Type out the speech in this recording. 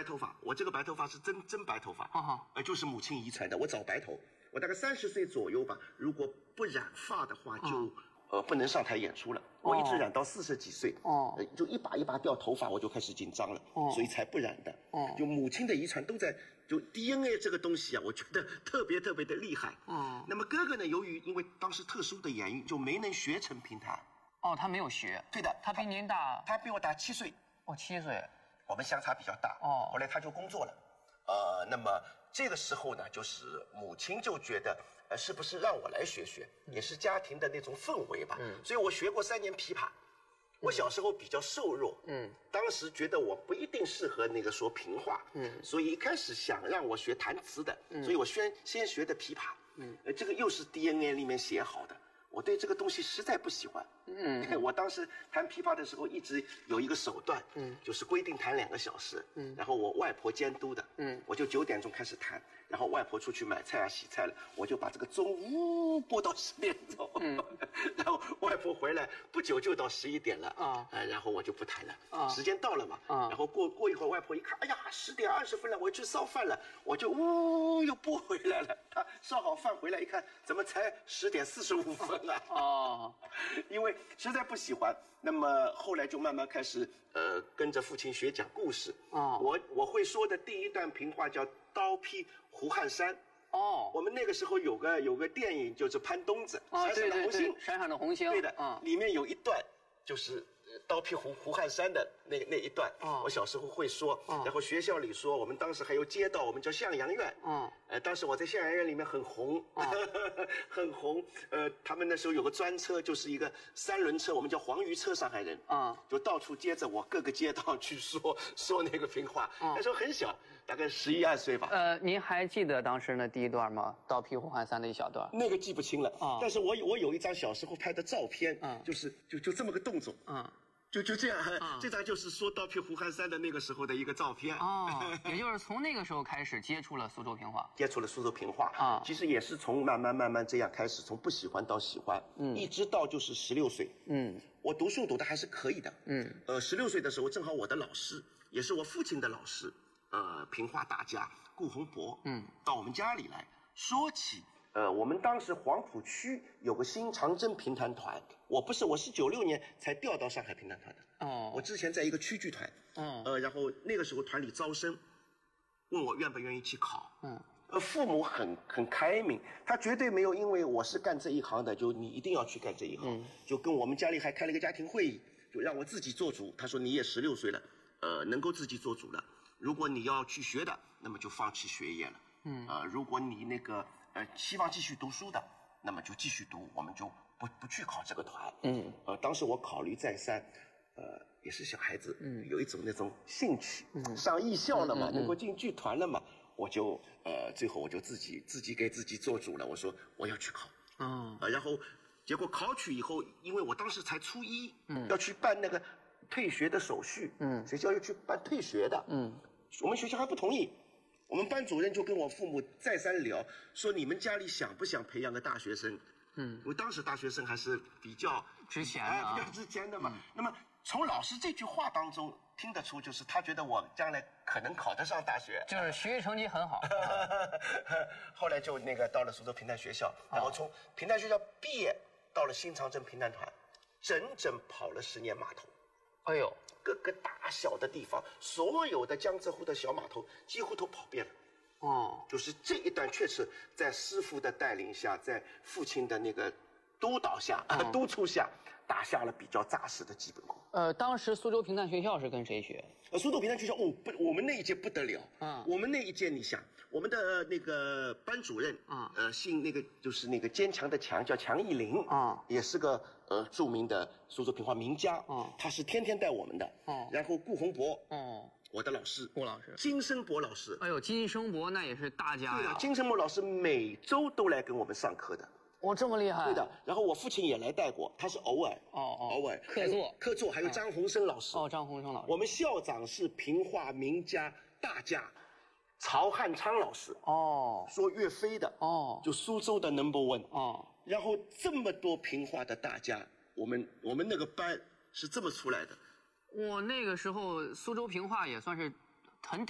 白头发，我这个白头发是真白头发，就是母亲遗传的。我早白头，我大概30岁左右吧，如果不染发的话就。不能上台演出了，我一直染到40几岁，就一把一把掉头发，我就开始紧张了，所以才不染的。就母亲的遗传都在，就 DNA 这个东西啊，我觉得特别的厉害。那么哥哥呢，因为当时特殊的原因，就没能学成评弹。 他没有学。 对的， 他比您大。 他比我大7岁。 7岁。 我们相差比较大。后来他就工作了。那么这个时候呢，就是母亲就觉得，是不是让我来学，也是家庭的那种氛围吧。所以我学过3年琵琶。我小时候比较瘦弱，当时觉得我不一定适合那个说评话，所以一开始想让我学弹词的，所以我先学的琵琶，这个又是 DNA 里面写好的。我对这个东西实在不喜欢。我当时弹琵琶的时候一直有一个手段，就是规定弹2个小时，然后我外婆监督的，我就9点钟开始弹，然后外婆出去买菜啊洗菜了，我就把这个钟拨到10点钟，然后外婆回来不久就到11点了然后我就不弹了，时间到了嘛，然后过一会儿外婆一看，哎呀10点20分了，我去烧饭了，我就又拨回来了，她烧好饭回来一看，怎么才10点45分啊？因为实在不喜欢，那么后来就慢慢开始跟着父亲学讲故事。我会说的第一段评话叫《刀劈胡汉山》。我们那个时候有个电影就是潘冬子《闪闪的红星》， 闪闪的红星， 对的，里面有一段就是刀劈胡汉山的那一段，我小时候会说，然后学校里说，我们当时还有街道，我们叫向阳院，当时我在向阳院里面很红，很红，他们那时候有个专车，就是一个3轮车，我们叫黄鱼车，上海人，就到处接着我各个街道去说那个评话，那时候很小，大概11、2岁吧。 您还记得当时那第一段吗？刀劈胡汉三的一小段？ 那个记不清了，但是我有一张小时候拍的照片，就这么个动作，就这样，这张就是说刀劈胡汉三的那个时候的一个照片。 也就是从那个时候开始接触了苏州评话， 接触了苏州评话其实也是从慢慢这样开始，从不喜欢到喜欢，一直到就是16岁，我读书读的还是可以的，16岁的时候正好我的老师也是我父亲的老师，评话大家顾洪博，到我们家里来说起。我们当时黄浦区有个新长征评弹团，我是96年才调到上海评弹团的。我之前在一个区剧团，然后那个时候团里招生，问我愿不愿意去考。父母很开明，他绝对没有因为我是干这一行的，就你一定要去干这一行。就跟我们家里还开了一个家庭会议，就让我自己做主。他说你也16岁了，能够自己做主了。如果你要去学的，那么就放弃学业了。如果你那个希望继续读书的，那么就继续读，我们就不去考这个团。当时我考虑再三，也是小孩子，有一种那种兴趣，上艺校了嘛，能够进剧团了嘛，我就最后我就自己给自己做主了，我说我要去考。然后结果考取以后，因为我当时才初1，要去办那个退学的手续，学校要去办退学的，我们学校还不同意。我们班主任就跟我父母再三聊，说你们家里想不想培养个大学生？因为当时大学生还是比较值钱的， 比较值钱的嘛。那么从老师这句话当中听得出，就是他觉得我将来可能考得上大学， 就是学习成绩很好。 后来就那个到了苏州评弹学校，然后从评弹学校毕业，到了新长征评弹团，整整跑了10年码头。 哎呦， 各个大小的地方，所有的江浙沪的小码头几乎都跑遍了。就是这一段确实在师傅的带领下，在父亲的那个督导下、督促下，打下了比较扎实的基本功。 当时苏州评弹学校是跟谁学？ 苏州评弹学校我们那一届不得了。我们那一届你想，我们的那个班主任姓那个就是那个坚强的强，叫强义林也是个著名的苏州评话名家他是天天带我们的然后顾洪博我的老师顾老师， 金生博老师。 哎呦，金生博那也是大家呀。 对的，金生博老师每周都来跟我们上课的。 这么厉害。 对的，然后我父亲也来带过，他是偶尔偶尔客座，还有张鸿生老师。 张鸿生老师。 我们校长是评话名家大家曹汉昌老师。说岳飞的。就苏州的 No.1。然后这么多评话的大家，我们那个班是这么出来的。 那个时候苏州评话也算是很